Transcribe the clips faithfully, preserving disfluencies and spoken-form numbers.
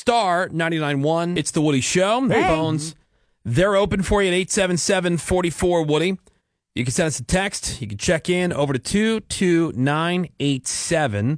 Star ninety-nine point one. It's the Woody Show. The Hey. phones, they're open for you at eight seven seven, four four, Woody. You can send us a text. You can check in over to two two nine eight seven.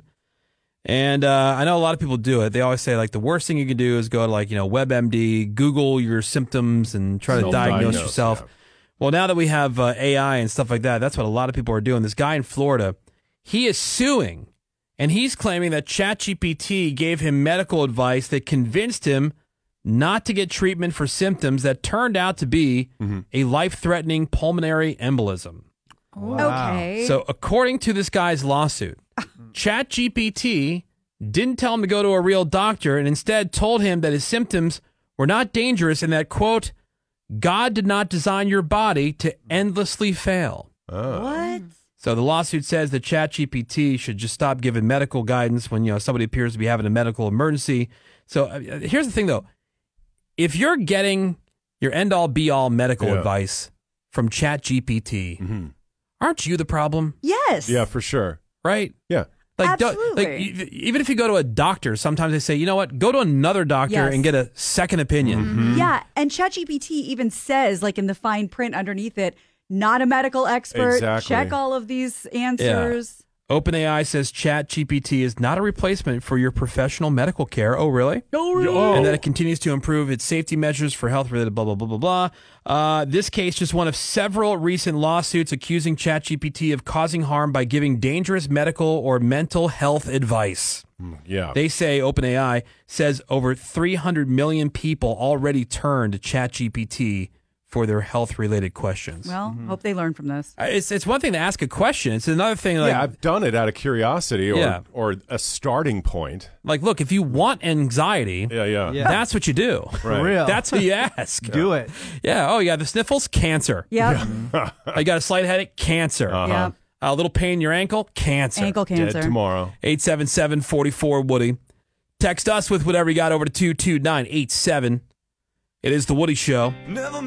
And uh, I know a lot of people do it. They always say, like, the worst thing you can do is go to, like, you know, WebMD, Google your symptoms, and try to diagnose yourself. Yeah. Well, now that we have uh, A I and stuff like that, that's what a lot of people are doing. This guy in Florida, he is suing, and he's claiming that ChatGPT gave him medical advice that convinced him not to get treatment for symptoms that turned out to be mm-hmm. a life-threatening pulmonary embolism. Wow. Okay. So according to this guy's lawsuit, ChatGPT didn't tell him to go to a real doctor and instead told him that his symptoms were not dangerous and that, quote, God did not design your body to endlessly fail. Oh. What? So the lawsuit says that ChatGPT should just stop giving medical guidance when, you know, somebody appears to be having a medical emergency. So uh, here's the thing, though. If you're getting your end-all, be-all medical yeah. advice from ChatGPT, mm-hmm. aren't you the problem? Yes. Yeah, for sure. Right? Yeah. Like, Absolutely. like, even if you go to a doctor, sometimes they say, you know what, go to another doctor yes. and get a second opinion. Mm-hmm. Yeah, and ChatGPT even says, like in the fine print underneath it, not a medical expert. Exactly. Check all of these answers. Yeah. OpenAI says ChatGPT is not a replacement for your professional medical care. Oh, really? Oh, really? Oh. And that it continues to improve its safety measures for health-related blah, blah, blah, blah, blah. Uh, this case just one of several recent lawsuits accusing ChatGPT of causing harm by giving dangerous medical or mental health advice. Yeah. They say, OpenAI says over three hundred million people already turn to ChatGPT for their health-related questions. Well, mm-hmm. hope they learn from this. It's it's one thing to ask a question. It's another thing. Like, yeah, I've done it out of curiosity or yeah. or a starting point. Like, look, if you want anxiety, yeah, yeah, yeah. that's what you do. Right. For real. That's what you ask. Do it. Yeah. Oh, yeah. The sniffles, cancer. Yep. Yeah. You got a slight headache, cancer. Uh-huh. Yeah. A little pain in your ankle, cancer. Ankle cancer. Dead tomorrow. eight seven seven, four four, Woody. Text us with whatever you got over to two two nine eight seven. It is The Woody Show. Never